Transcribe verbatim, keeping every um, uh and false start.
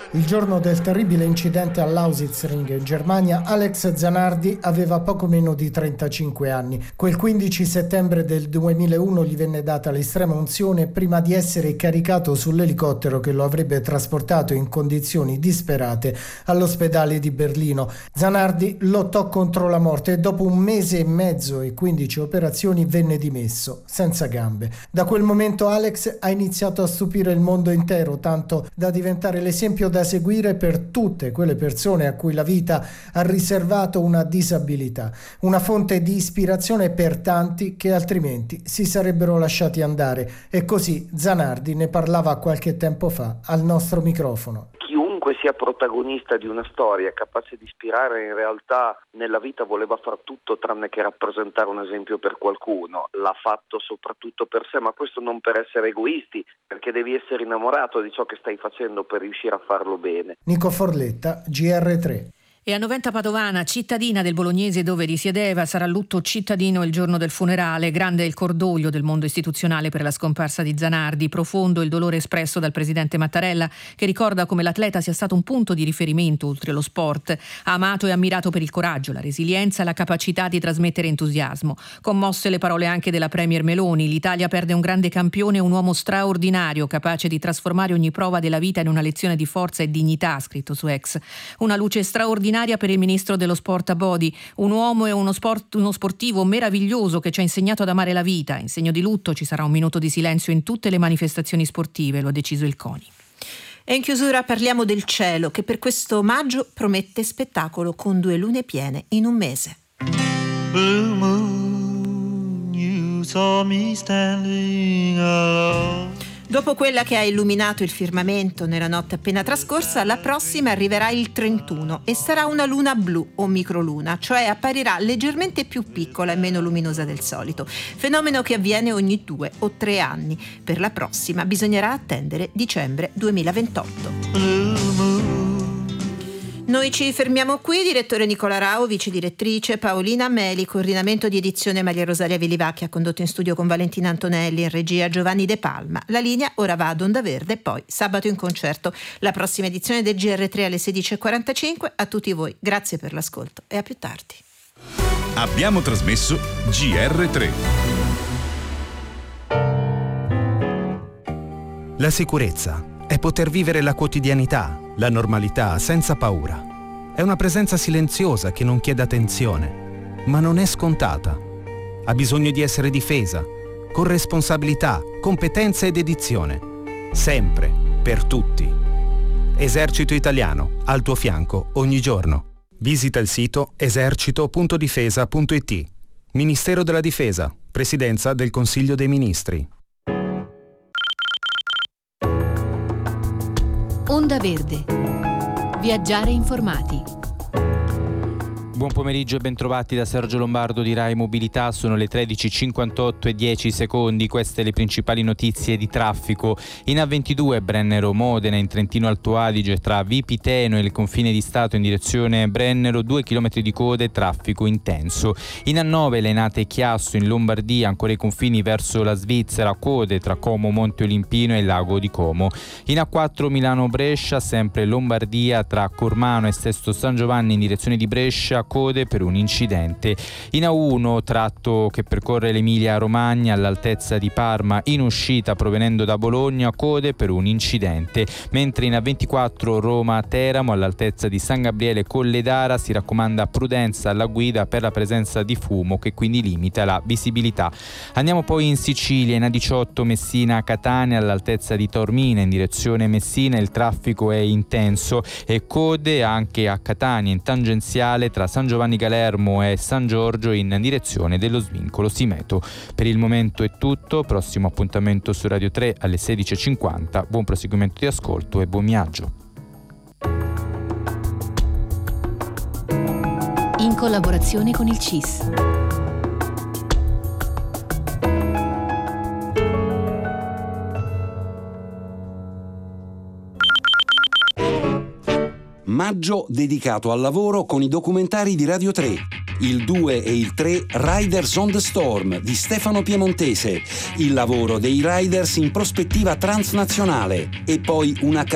Il giorno del terribile incidente all'Auschwitzring in Germania, Alex Zanardi aveva poco meno di trentacinque anni. Quel quindici settembre del duemilauno gli venne data l'estrema unzione prima di essere caricato sull'elicottero che lo avrebbe trasportato in condizioni disperate all'ospedale di Berlino. Zanardi lottò contro la morte e dopo un mese e mezzo e quindici operazioni venne dimesso, senza gambe. Da quel momento Alex ha iniziato a stupire il mondo intero, tanto da diventare l'esempio da seguire per tutte quelle persone a cui la vita ha riservato una disabilità, una fonte di ispirazione per tanti che altrimenti si sarebbero lasciati andare. E così Zanardi ne parlava qualche tempo fa al nostro microfono. Chiunque sia protagonista di una storia capace di ispirare, in realtà nella vita voleva far tutto tranne che rappresentare un esempio per qualcuno. L'ha fatto soprattutto per sé, ma questo non per essere egoisti, perché devi essere innamorato di ciò che stai facendo per riuscire a farlo bene. Nico Forletta, G R tre. E a Noventa Padovana, cittadina del Bolognese dove risiedeva, sarà lutto cittadino il giorno del funerale. Grande il cordoglio del mondo istituzionale per la scomparsa di Zanardi, profondo il dolore espresso dal presidente Mattarella, che ricorda come l'atleta sia stato un punto di riferimento oltre lo sport, amato e ammirato per il coraggio, la resilienza e la capacità di trasmettere entusiasmo. Commosse le parole anche della premier Meloni: l'Italia perde un grande campione, un uomo straordinario, capace di trasformare ogni prova della vita in una lezione di forza e dignità, ha scritto su X. Una luce straordinaria per il ministro dello sport Abodi, un uomo e uno, sport, uno sportivo meraviglioso che ci ha insegnato ad amare la vita. In segno di lutto ci sarà un minuto di silenzio in tutte le manifestazioni sportive, lo ha deciso il CONI. E in chiusura parliamo del cielo, che per questo maggio promette spettacolo con due lune piene in un mese. Blue moon, you saw me standing alone. Dopo quella che ha illuminato il firmamento nella notte appena trascorsa, la prossima arriverà il trentuno e sarà una luna blu o microluna, cioè apparirà leggermente più piccola e meno luminosa del solito, fenomeno che avviene ogni due o tre anni. Per la prossima bisognerà attendere dicembre duemilaventotto. Noi ci fermiamo qui. Direttore Nicola Rao, vice direttrice Paolina Meli, coordinamento di edizione Maria Rosaria Villivacchi, ha condotto in studio con Valentina Antonelli, in regia Giovanni De Palma. La linea ora va ad Onda Verde, poi sabato in concerto. La prossima edizione del G R tre alle sedici e quarantacinque. A tutti voi grazie per l'ascolto e a più tardi. Abbiamo trasmesso G R tre. La sicurezza è poter vivere la quotidianità, la normalità senza paura. È una presenza silenziosa che non chiede attenzione, ma non è scontata. Ha bisogno di essere difesa, con responsabilità, competenza e dedizione. Sempre, per tutti. Esercito Italiano, al tuo fianco ogni giorno. Visita il sito esercito punto difesa punto it. Ministero della Difesa, Presidenza del Consiglio dei Ministri. Onda Verde. Viaggiare informati. Buon pomeriggio e bentrovati da Sergio Lombardo di Rai Mobilità. Sono le tredici e cinquantotto e dieci secondi. Queste le principali notizie di traffico. In A ventidue Brennero Modena, in Trentino Alto Adige tra Vipiteno e il confine di Stato in direzione Brennero, due chilometri di code, traffico intenso. In A nove Lenate Chiasso, in Lombardia, ancora i confini verso la Svizzera, code tra Como Monte Olimpino e il Lago di Como. In A quattro Milano Brescia, sempre Lombardia, tra Cormano e Sesto San Giovanni in direzione di Brescia, code per un incidente. In A uno tratto che percorre l'Emilia Romagna all'altezza di Parma, in uscita provenendo da Bologna, code per un incidente. Mentre in A ventiquattro Roma Teramo all'altezza di San Gabriele Colledara si raccomanda prudenza alla guida per la presenza di fumo che quindi limita la visibilità. Andiamo poi in Sicilia, in A diciotto Messina Catania all'altezza di Taormina in direzione Messina, il traffico è intenso e code anche a Catania in tangenziale tra San Giovanni Galermo e San Giorgio in direzione dello svincolo Simeto. Per il momento è tutto, prossimo appuntamento su Radio tre alle sedici e cinquanta. Buon proseguimento di ascolto e buon viaggio. In collaborazione con il C I S. Maggio dedicato al lavoro con i documentari di Radio tre. Il due e il tre Riders on the Storm di Stefano Piemontese. Il lavoro dei riders in prospettiva transnazionale. E poi una